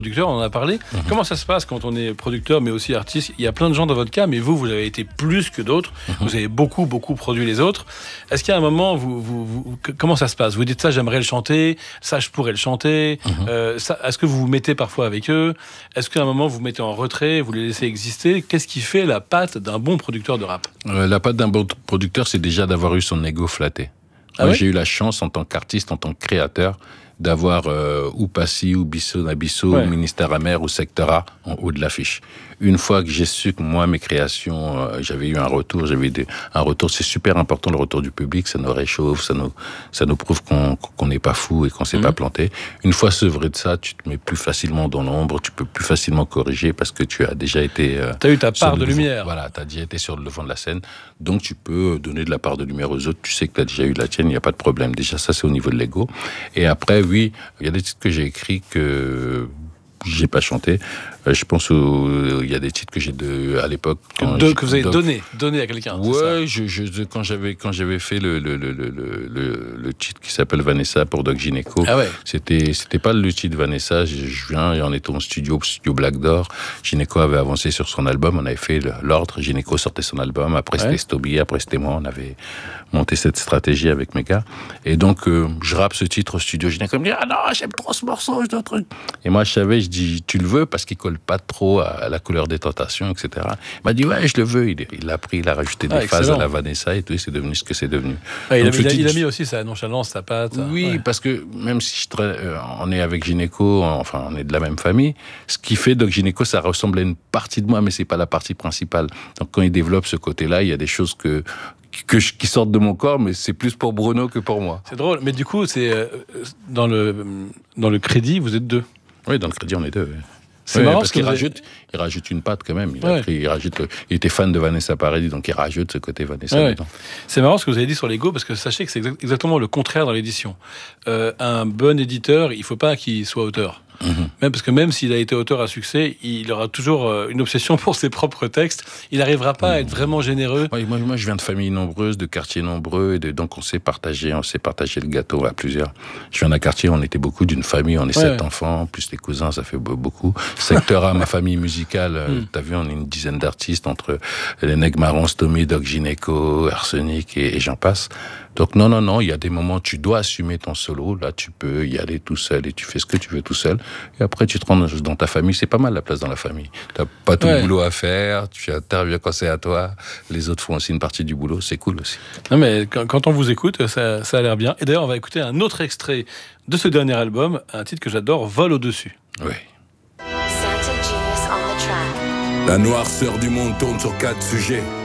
Producteur, on en a parlé. Comment ça se passe quand on est producteur, mais aussi artiste? Il y a plein de gens dans votre cas, mais vous avez été plus que d'autres. Vous avez beaucoup produit les autres. Est-ce qu'il y a un moment, comment ça se passe? Vous dites ça, j'aimerais le chanter, ça, je pourrais le chanter. Est-ce que vous vous mettez parfois avec eux? Est-ce qu'à un moment, vous vous mettez en retrait, vous les laissez exister? Qu'est-ce qui fait la patte d'un bon producteur de rap? La patte d'un bon producteur, c'est déjà d'avoir eu son ego flatté. Moi, j'ai eu la chance, en tant qu'artiste, en tant que créateur, d'avoir ou Passy, ou Bissau Nabisso, ou Ministère Amer, ou Secteur A en haut de l'affiche. Une fois que j'ai su que moi, mes créations, j'avais eu un retour, c'est super important, le retour du public, ça nous réchauffe, ça nous prouve qu'on n'est pas fou et qu'on s'est pas planté. Une fois sevré de ça, tu te mets plus facilement dans l'ombre, tu peux plus facilement corriger parce que tu as déjà été... tu as eu ta part de lumière. Voilà, tu as déjà été sur le devant de la scène, donc tu peux donner de la part de lumière aux autres, tu sais que tu as déjà eu la tienne, il n'y a pas de problème. Déjà, ça, c'est au niveau de l'ego. Et après, oui, il y a des titres que j'ai écrits que j'ai pas chanté. Je pense il y a des titres que j'ai à l'époque que vous avez donné à quelqu'un. Ouais, quand j'avais fait le titre qui s'appelle Vanessa pour Doc Gynéco. Ah ouais. C'était pas le titre Vanessa. Je viens et on était au studio Black d'Or. Gynéco avait avancé sur son album. On avait fait l'ordre. Gynéco sortait son album. Après c'était Stoby. Après c'était moi. On avait monté cette stratégie avec mes gars. Et donc je rappe ce titre au studio. Gynéco me dit ah non, j'aime trop ce morceau, je dois truc. Et moi je savais, je dis tu le veux parce qu'il colle pas trop à la couleur des tentations, etc. Il m'a dit ouais, je le veux. Il l'a pris, il a rajouté des phases à la Vanessa et tout, et c'est devenu ce que c'est devenu. Il a mis aussi sa nonchalance, sa patte. Oui, parce que même si on est avec Gynéco, enfin on est de la même famille, ce qui fait Doc Gynéco, ça ressemble à une partie de moi, mais c'est pas la partie principale. Donc quand il développe ce côté-là, il y a des choses qui sortent de mon corps, mais c'est plus pour Bruno que pour moi. C'est drôle, mais du coup, c'est dans le crédit, vous êtes deux. Oui, dans le crédit, on est deux. C'est marrant parce qu'il rajoute une patte quand même. Il était fan de Vanessa Paradis, donc il rajoute ce côté Vanessa dedans. C'est marrant ce que vous avez dit sur l'ego, parce que sachez que c'est exactement le contraire dans l'édition. Un bon éditeur, il ne faut pas qu'il soit auteur. Même parce que même s'il a été auteur à succès, il aura toujours une obsession pour ses propres textes. Il n'arrivera pas à être vraiment généreux. Oui, moi, je viens de familles nombreuses, de quartiers nombreux, donc on s'est partagé le gâteau à plusieurs. Je viens d'un quartier, on était beaucoup, d'une famille, on est 7 enfants, plus les cousins, ça fait beaucoup. Secteur A, ma famille musicale, t'as vu, on est une dizaine d'artistes entre les Nègres Marrons, Stomy, Doc Gynéco, Arsenic et j'en passe. Donc non, il y a des moments où tu dois assumer ton solo. Là, tu peux y aller tout seul et tu fais ce que tu veux tout seul. Et après, tu te rends dans ta famille. C'est pas mal la place dans la famille. T'as pas tout le boulot à faire. Tu interviens quand c'est à toi. Les autres font aussi une partie du boulot. C'est cool aussi. Non, mais quand on vous écoute, ça a l'air bien. Et d'ailleurs, on va écouter un autre extrait de ce dernier album, un titre que j'adore, Vol au-dessus. Oui. La noirceur du monde tourne sur 4 sujets.